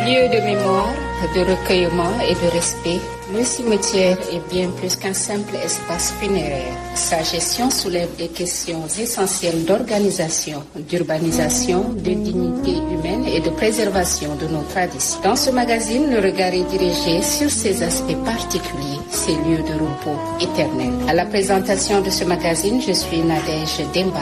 Lieu de mémoire, de recueillement et de respect, le cimetière est bien plus qu'un simple espace funéraire. Sa gestion soulève des questions essentielles d'organisation, d'urbanisation, de dignité humaine et de préservation de nos traditions. Dans ce magazine, le regard est dirigé sur ces aspects particuliers, ces lieux de repos éternels. À la présentation de ce magazine, je suis Nadège Demba.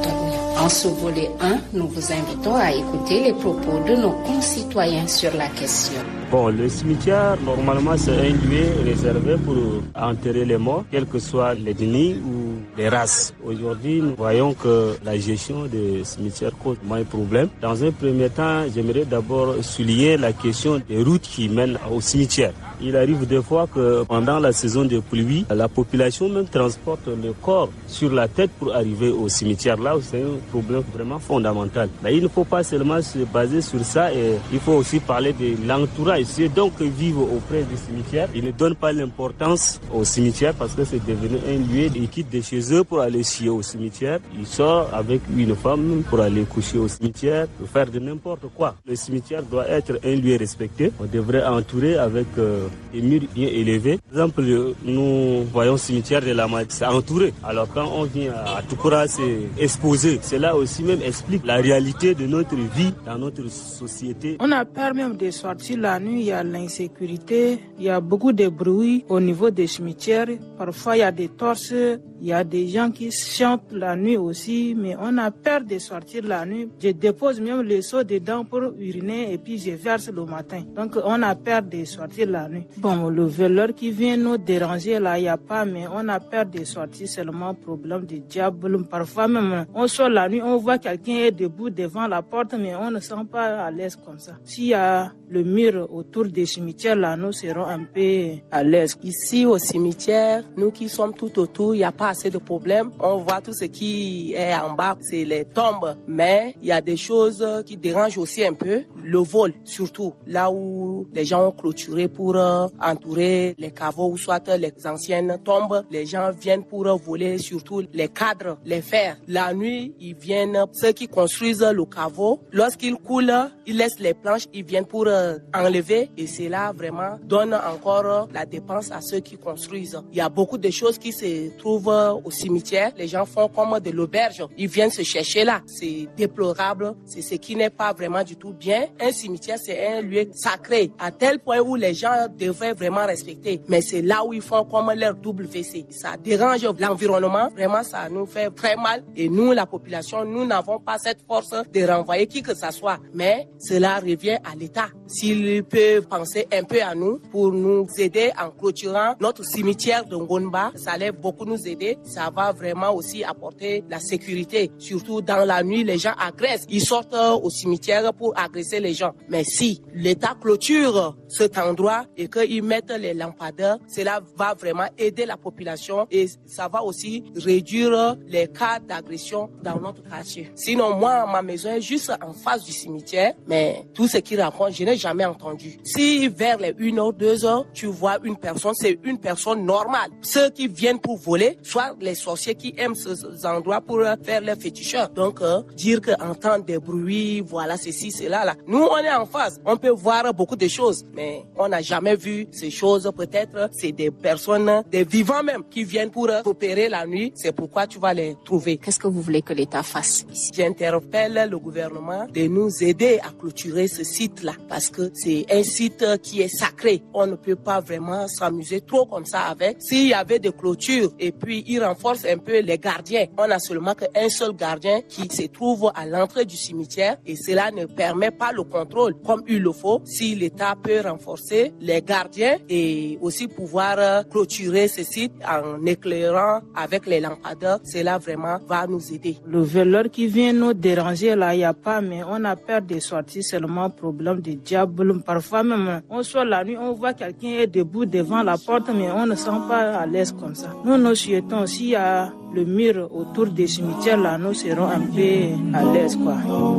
En ce volet 1, nous vous invitons à écouter les propos de nos concitoyens sur la question. Bon, le cimetière, normalement, c'est un lieu réservé pour enterrer les morts, quelles que soient les ethnies ou les races. Aujourd'hui, nous voyons que la gestion des cimetières cause moins de problèmes. Dans un premier temps, j'aimerais d'abord souligner la question des routes qui mènent au cimetière. Il arrive des fois que pendant la saison des pluies, la population même transporte le corps sur la tête pour arriver au cimetière. Là, c'est un problème vraiment fondamental. Mais il ne faut pas seulement se baser sur ça, et il faut aussi parler de l'entourage. Ceux donc qui vivent auprès du cimetière, ils ne donnent pas l'importance au cimetière parce que c'est devenu un lieu. Ils quittent de chez eux pour aller chier au cimetière. Ils sortent avec une femme pour aller coucher au cimetière, pour faire de n'importe quoi. Le cimetière doit être un lieu respecté. On devrait entourer avec des murs bien élevés. Par exemple, nous voyons le cimetière de la Made, c'est entouré. Alors quand on vient à Toukoura, c'est exposé. Cela aussi même explique la réalité de notre vie dans notre société. On a peur même de sortir la nuit, il y a l'insécurité, il y a beaucoup de bruit au niveau des cimetières. Parfois il y a des torses, il y a des gens qui chantent la nuit aussi, mais on a peur de sortir la nuit. Je dépose même le seau dedans pour uriner et puis je verse le matin. Donc on a peur de sortir la nuit. Bon, le voleur qui vient nous déranger là, il n'y a pas, mais on a peur de sortir seulement problème de diable. Parfois même, on sort la nuit, on voit quelqu'un est debout devant la porte, mais on ne sent pas à l'aise comme ça. S'il y a le mur autour des cimetières là, nous serons un peu à l'aise. Ici au cimetière, nous qui sommes tout autour, il n'y a pas assez de problèmes. On voit tout ce qui est en bas, c'est les tombes. Mais il y a des choses qui dérangent aussi un peu. Le vol, surtout, là où les gens ont clôturé pour entourer les caveaux ou soit les anciennes tombes. Les gens viennent pour voler surtout les cadres, les fers. La nuit, ils viennent, ceux qui construisent le caveau, lorsqu'ils coulent, ils laissent les planches, ils viennent pour enlever, et cela vraiment donne encore la dépense à ceux qui construisent. Il y a beaucoup de choses qui se trouvent au cimetière. Les gens font comme de l'auberge. Ils viennent se chercher là. C'est déplorable. C'est ce qui n'est pas vraiment du tout bien. Un cimetière, c'est un lieu sacré à tel point où les gens devraient vraiment respecter. Mais c'est là où ils font comme leur WC. Ça dérange l'environnement. Vraiment, ça nous fait très mal. Et nous, la population, nous n'avons pas cette force de renvoyer qui que ce soit. Mais cela revient à l'État. S'il peut penser un peu à nous pour nous aider en clôturant notre cimetière de Ngonba, ça allait beaucoup nous aider. Ça va vraiment aussi apporter la sécurité. Surtout dans la nuit, les gens agressent. Ils sortent au cimetière pour agresser les gens. Mais si l'État clôture cet endroit et qu'ils mettent les lampadaires, cela va vraiment aider la population et ça va aussi réduire les cas d'agression dans notre quartier. Sinon, moi, ma maison est juste en face du cimetière, mais tout ce qu'ils racontent, je n'ai jamais entendu. Si vers les 1h, 2h, tu vois une personne, c'est une personne normale. Ceux qui viennent pour voler, soit les sorciers qui aiment ces endroits pour faire leurs féticheurs. Donc, dire qu'entendre des bruits, voilà, ceci, cela, là. Nous, on est en face. On peut voir beaucoup de choses, mais on n'a jamais vu ces choses. Peut-être, c'est des personnes, des vivants même, qui viennent pour opérer la nuit. C'est pourquoi tu vas les trouver. Qu'est-ce que vous voulez que l'État fasse ici? J'interpelle le gouvernement de nous aider à clôturer ce site-là, parce que c'est un site qui est sacré. On ne peut pas vraiment s'amuser trop comme ça avec. S'il y avait des clôtures et puis ils renforcent un peu les gardiens, on a seulement qu'un seul gardien qui se trouve à l'entrée du cimetière et cela ne permet pas le contrôle comme il le faut. Si l'État peut renforcer les gardiens et aussi pouvoir clôturer ce site en éclairant avec les lampadaires, cela vraiment va nous aider. Le voleur qui vient nous déranger là, il n'y a pas, mais on a peur de sortir seulement problème de diable. Parfois même, on sort la nuit, on voit quelqu'un est debout devant la porte, mais on ne sent pas à l'aise comme ça. Nous souhaitons, s'il y a le mur autour des cimetières là, nous serons un peu à l'aise, quoi.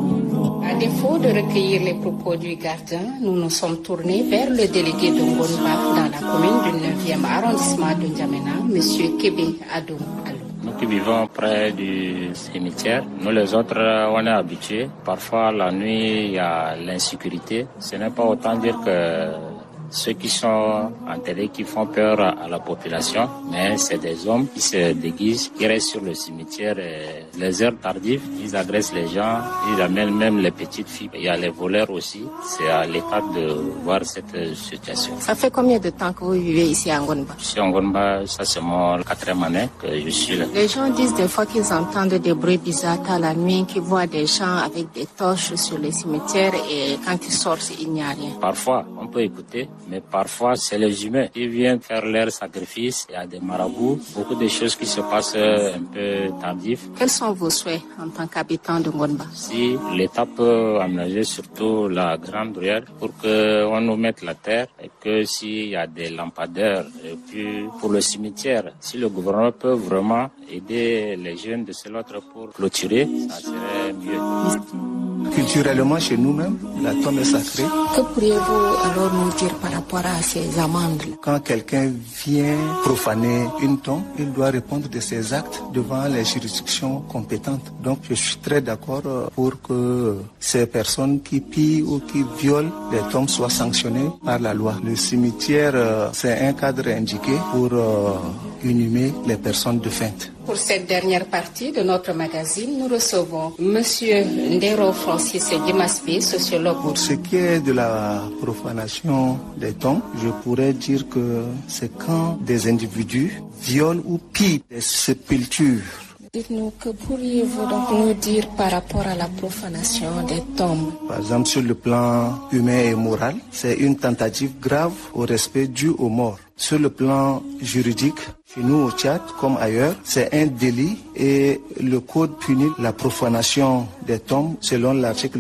À défaut de recueillir les propos du gardien, nous nous sommes tournés vers le délégué de Ngonba dans la commune du 9e arrondissement de N'Djamena, M. Kébé Adou Alou. Nous qui vivons près du cimetière. Nous les autres, on est habitués. Parfois, la nuit, il y a l'insécurité. Ce n'est pas autant dire que ceux qui sont enterrés, qui font peur à la population, mais c'est des hommes qui se déguisent, qui restent sur le cimetière. Et les heures tardives, ils agressent les gens, ils amènent même les petites filles. Il y a les voleurs aussi. C'est à l'État de voir cette situation. Ça fait combien de temps que vous vivez ici à Ngonba? Ici à Ngonba, ça c'est mon 4e année que je suis là. Les gens disent des fois qu'ils entendent des bruits bizarres à la nuit, qu'ils voient des gens avec des torches sur les cimetières et quand ils sortent, il n'y a rien. Parfois, on peut écouter. Mais parfois, c'est les humains qui viennent faire leur sacrifice. Il y a des marabouts, beaucoup de choses qui se passent un peu tardives. Quels sont vos souhaits en tant qu'habitant de Ngonba? Si l'État peut aménager surtout la grande ruelle pour qu'on nous mette la terre et que s'il y a des lampadaires et puis pour le cimetière, si le gouvernement peut vraiment aider les jeunes de ce l'autre pour clôturer, ça serait mieux. Culturellement, chez nous-mêmes, la tombe est sacrée. Que pourriez-vous alors nous dire par rapport à ces amendes? Quand quelqu'un vient profaner une tombe, il doit répondre de ses actes devant les juridictions compétentes. Donc, je suis très d'accord pour que ces personnes qui pillent ou qui violent les tombes soient sanctionnées par la loi. Le cimetière, c'est un cadre indiqué pour inhumer les personnes défuntes. Pour cette dernière partie de notre magazine, nous recevons Monsieur Ndero Francis Dimaspi, sociologue. Pour ce qui est de la profanation des tombes, je pourrais dire que c'est quand des individus violent ou pillent des sépultures. Dites-nous, que pourriez-vous donc nous dire par rapport à la profanation des tombes? Par exemple, sur le plan humain et moral, c'est une tentative grave au respect dû aux morts. Sur le plan juridique, chez nous au Tchad, comme ailleurs, c'est un délit et le code punit la profanation des tombes, selon l'article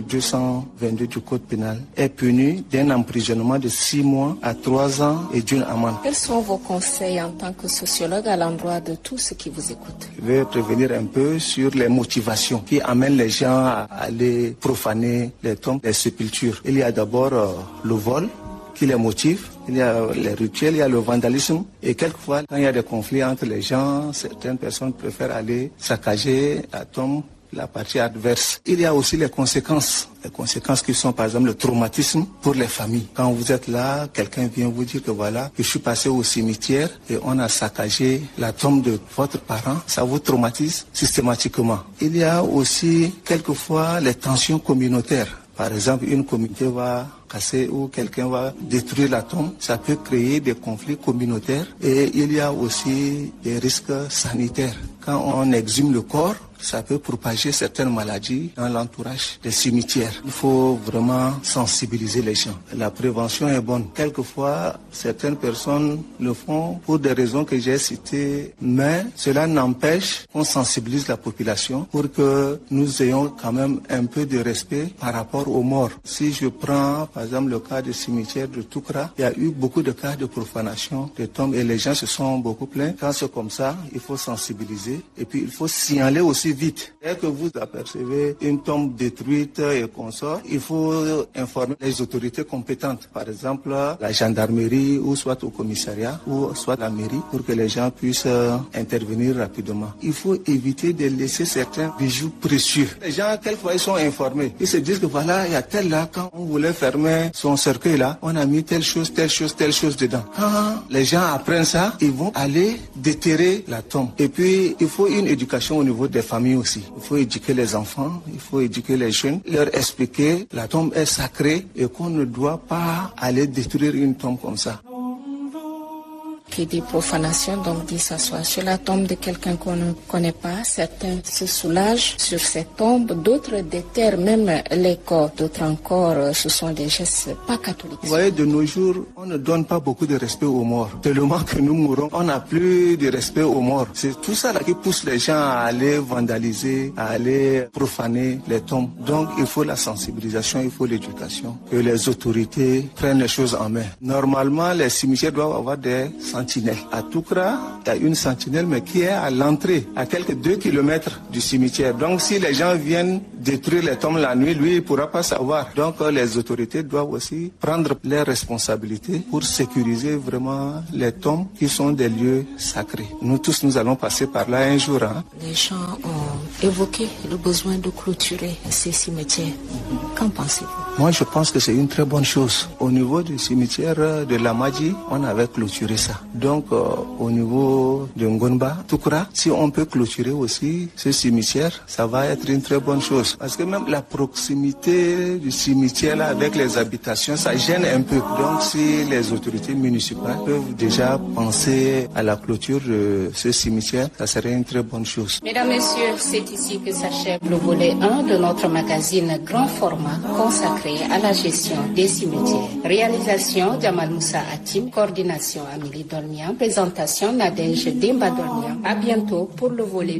222 du code pénal, est puni d'un emprisonnement de 6 mois à 3 ans et d'une amende. Quels sont vos conseils en tant que sociologue à l'endroit de tous ceux qui vous écoutent? Je vais prévenir un peu sur les motivations qui amènent les gens à aller profaner les tombes, les sépultures. Il y a d'abord le vol qui les motive. Il y a les rituels, il y a le vandalisme. Et quelquefois, quand il y a des conflits entre les gens, certaines personnes préfèrent aller saccager la tombe, la partie adverse. Il y a aussi les conséquences. Les conséquences qui sont par exemple le traumatisme pour les familles. Quand vous êtes là, quelqu'un vient vous dire que voilà, je suis passé au cimetière et on a saccagé la tombe de votre parent. Ça vous traumatise systématiquement. Il y a aussi quelquefois les tensions communautaires. Par exemple, une communauté va casser ou quelqu'un va détruire la tombe. Ça peut créer des conflits communautaires et il y a aussi des risques sanitaires. Quand on exhume le corps, ça peut propager certaines maladies dans l'entourage des cimetières. Il faut vraiment sensibiliser les gens. La prévention est bonne. Quelquefois, certaines personnes le font pour des raisons que j'ai citées, mais cela n'empêche qu'on sensibilise la population pour que nous ayons quand même un peu de respect par rapport aux morts. Si je prends par exemple le cas du cimetière de Toukra, il y a eu beaucoup de cas de profanation des tombes et les gens se sont beaucoup plaints. Quand c'est comme ça, il faut sensibiliser et puis il faut signaler aussi vite. Dès que vous apercevez une tombe détruite et consort, il faut informer les autorités compétentes, par exemple la gendarmerie ou soit au commissariat ou soit la mairie pour que les gens puissent intervenir rapidement. Il faut éviter de laisser certains bijoux précieux. Les gens, quelquefois, ils sont informés. Ils se disent que voilà, il y a tel là, quand on voulait fermer son cercueil là, on a mis telle chose dedans. Quand les gens apprennent ça, ils vont aller déterrer la tombe. Et puis, il faut une éducation au niveau des familles aussi. Il faut éduquer les enfants, il faut éduquer les jeunes, leur expliquer que la tombe est sacrée et qu'on ne doit pas aller détruire une tombe comme ça. Qui dit profanation, donc dit s'asseoir sur la tombe de quelqu'un qu'on ne connaît pas. Certains se soulagent sur cette tombe, d'autres déterrent même les corps, d'autres encore, ce sont des gestes pas catholiques. Vous voyez, de nos jours, on ne donne pas beaucoup de respect aux morts. Tellement que nous mourons, on n'a plus de respect aux morts. C'est tout ça là qui pousse les gens à aller vandaliser, à aller profaner les tombes. Donc il faut la sensibilisation, il faut l'éducation, que les autorités prennent les choses en main. Normalement, les cimetières doivent avoir des sentiers sentinelle. À Toukra, il y a une sentinelle, mais qui est à l'entrée, à quelques 2 kilomètres du cimetière. Donc si les gens viennent détruire les tombes la nuit, lui, il ne pourra pas savoir. Donc les autorités doivent aussi prendre leurs responsabilités pour sécuriser vraiment les tombes qui sont des lieux sacrés. Nous tous, nous allons passer par là un jour. Les gens ont évoqué le besoin de clôturer ces cimetières. Qu'en pensez-vous? Moi, je pense que c'est une très bonne chose. Au niveau du cimetière de Lamadji, on avait clôturé ça. Donc, au niveau de Ngonba, Toukra, si on peut clôturer aussi ce cimetière, ça va être une très bonne chose. Parce que même la proximité du cimetière là, avec les habitations, ça gêne un peu. Donc, si les autorités municipales peuvent déjà penser à la clôture de ce cimetière, ça serait une très bonne chose. Mesdames, Messieurs, c'est ici que s'achève le volet 1 de notre magazine Grand Format consacré à la gestion des cimetières. Réalisation Jamal Moussa Hatim, coordination Amélie Dornian, présentation Nadège Demba Dornian. À bientôt pour le volet